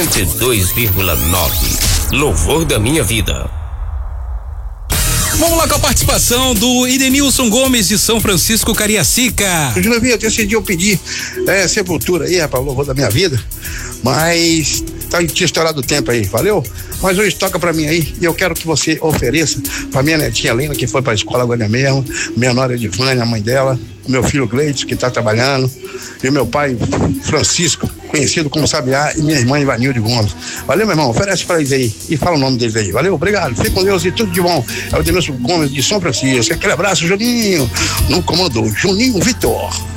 102,9. Louvor da minha vida. Vamos lá com a participação do Idenilson Gomes de São Francisco Cariacica. Eu decidi pedir sepultura aí, rapaz, louvor da minha vida, mas tinha estourado o tempo aí, valeu? Mas hoje toca pra mim aí e eu quero que você ofereça pra minha netinha Lena, que foi pra escola agora mesmo, minha nora Edivânia, a mãe dela, o meu filho Gleides, que tá trabalhando, e o meu pai Francisco, conhecido como Sabiá, e minha irmã Ivanilde Gomes. Valeu, meu irmão, oferece pra eles aí e fala o nome deles aí, valeu, obrigado, fique com Deus e tudo de bom. É o Idenilson Gomes de São Francisco, aquele abraço, Juninho, no comando, Juninho Vitor.